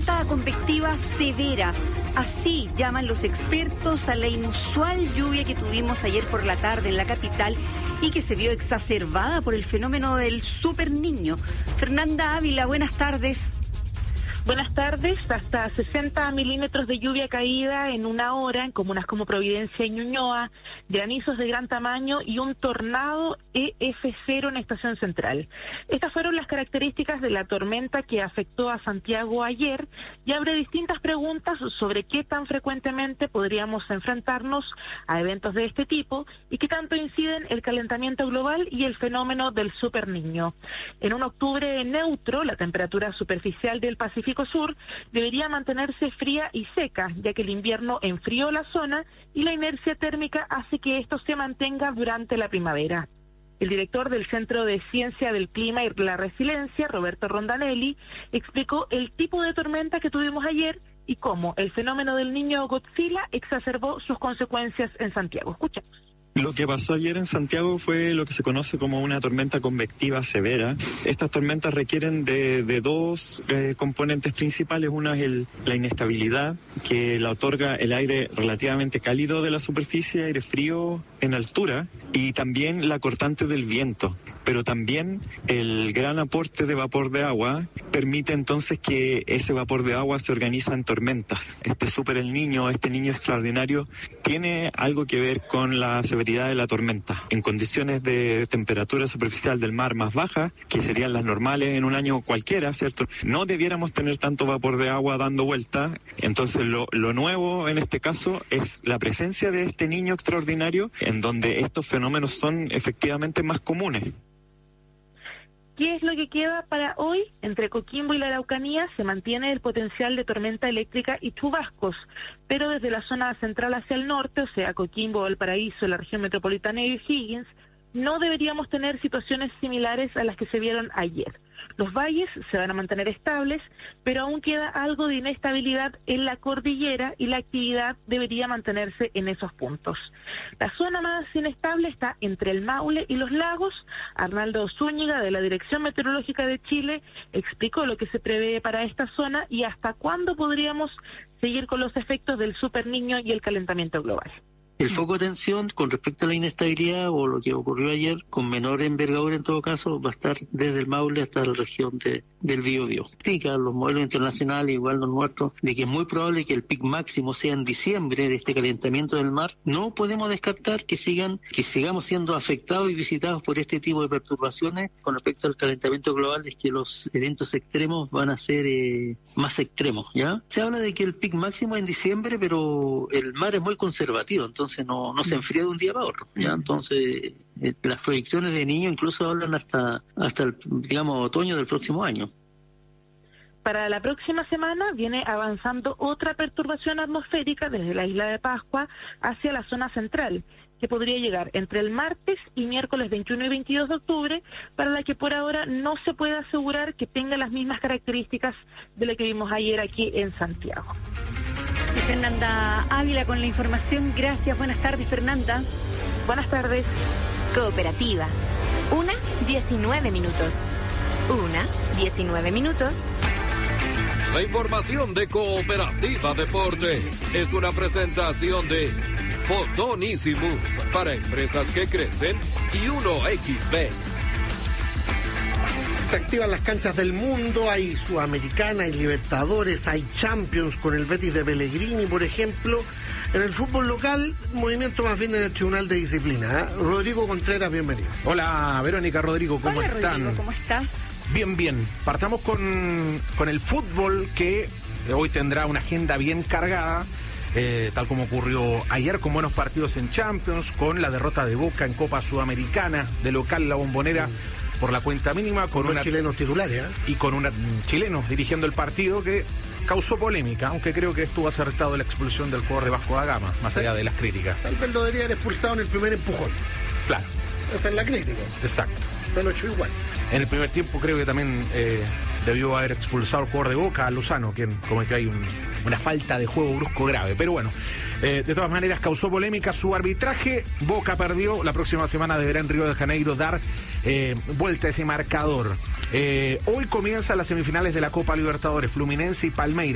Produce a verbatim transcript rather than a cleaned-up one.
tormenta convectiva severa. Así llaman los expertos a la inusual lluvia que tuvimos ayer por la tarde en la capital y que se vio exacerbada por el fenómeno del Super Niño. Fernanda Ávila, buenas tardes. Buenas tardes. Hasta sesenta milímetros de lluvia caída en una hora en comunas como Providencia y Ñuñoa, granizos de gran tamaño y un tornado E F cero en Estación Central. Estas fueron las características de la tormenta que afectó a Santiago ayer y abre distintas preguntas sobre qué tan frecuentemente podríamos enfrentarnos a eventos de este tipo y qué tanto inciden el calentamiento global y el fenómeno del Super Niño. En un octubre neutro, la temperatura superficial del Pacífico Sur debería mantenerse fría y seca, ya que el invierno enfrió la zona y la inercia térmica hace que esto se mantenga durante la primavera. El director del Centro de Ciencia del Clima y la Resiliencia, Roberto Rondanelli, explicó el tipo de tormenta que tuvimos ayer y cómo el fenómeno del Niño Godzilla exacerbó sus consecuencias en Santiago. Escuchemos. Lo que pasó ayer en Santiago fue lo que se conoce como una tormenta convectiva severa. Estas tormentas requieren de, de dos eh, componentes principales. Una es el, la inestabilidad, que la otorga el aire relativamente cálido de la superficie, aire frío en altura, y también la cortante del viento. Pero también el gran aporte de vapor de agua permite entonces que ese vapor de agua se organiza en tormentas. Este Super El Niño, este niño extraordinario, tiene algo que ver con la severidad de la tormenta. En condiciones de temperatura superficial del mar más baja, que serían las normales en un año cualquiera, ¿cierto? No debiéramos tener tanto vapor de agua dando vuelta. Entonces lo, lo nuevo en este caso es la presencia de este niño extraordinario, en donde estos fenómenos son efectivamente más comunes. ¿Qué es lo que queda para hoy? Entre Coquimbo y la Araucanía se mantiene el potencial de tormenta eléctrica y chubascos, pero desde la zona central hacia el norte, o sea, Coquimbo, Valparaíso, la región metropolitana y O'Higgins, no deberíamos tener situaciones similares a las que se vieron ayer. Los valles se van a mantener estables, pero aún queda algo de inestabilidad en la cordillera y la actividad debería mantenerse en esos puntos. La zona más inestable está entre el Maule y los lagos. Arnaldo Zúñiga, de la Dirección Meteorológica de Chile, explicó lo que se prevé para esta zona y hasta cuándo podríamos seguir con los efectos del Super Niño y el calentamiento global. El foco de tensión con respecto a la inestabilidad o lo que ocurrió ayer, con menor envergadura en todo caso, va a estar desde el Maule hasta la región de, del Biobío. Los modelos internacionales, igual los nuestros, de que es muy probable que el pic máximo sea en diciembre de este calentamiento del mar. No podemos descartar que sigan, que sigamos siendo afectados y visitados por este tipo de perturbaciones. Con respecto al calentamiento global, es que los eventos extremos van a ser eh, más extremos, ¿ya? Se habla de que el pic máximo es en diciembre, pero el mar es muy conservativo, entonces Entonces no, no se enfría de un día para otro, ¿ya? Entonces eh, las proyecciones de niños incluso hablan hasta, hasta el, digamos, otoño del próximo año. Para la próxima semana viene avanzando otra perturbación atmosférica desde la isla de Pascua hacia la zona central, que podría llegar entre el martes y miércoles veintiuno y veintidós de octubre, para la que por ahora no se puede asegurar que tenga las mismas características de la que vimos ayer aquí en Santiago. Fernanda Ávila con la información. Gracias. Buenas tardes, Fernanda. Buenas tardes. Cooperativa. Una, diecinueve minutos. Una, diecinueve minutos. La información de Cooperativa Deportes es una presentación de Fotonísimos para empresas que crecen y uno equis be. Se activan las canchas del mundo, hay Sudamericana, hay Libertadores, hay Champions con el Betis de Pellegrini, por ejemplo. En el fútbol local, movimiento más bien en el Tribunal de Disciplina. ¿eh? Rodrigo Contreras, bienvenido. Hola, Verónica, Rodrigo, ¿cómo Hola, están? Rodrigo, ¿cómo estás? Bien, bien. Partamos con, con el fútbol, que hoy tendrá una agenda bien cargada, eh, tal como ocurrió ayer, con buenos partidos en Champions, con la derrota de Boca en Copa Sudamericana, de local La Bombonera, mm. por la cuenta mínima, con, con una chilenos titulares, ¿eh? y con un chileno dirigiendo el partido que causó polémica, aunque creo que estuvo acertado la expulsión del jugador de Vasco da Gama, más ¿Sí? allá de las críticas. Tal vez lo debería haber expulsado en el primer empujón. Claro. Esa es la crítica. Exacto. Pero lo hecho igual. En el primer tiempo creo que también eh, debió haber expulsado al jugador de Boca, a Lozano, quien cometió ahí un, una falta de juego brusco grave. Pero bueno, eh, de todas maneras causó polémica su arbitraje. Boca perdió. La próxima semana deberá en Río de Janeiro dar eh, vuelta a ese marcador. Eh, hoy comienzan las semifinales de la Copa Libertadores, Fluminense y Palmeiras.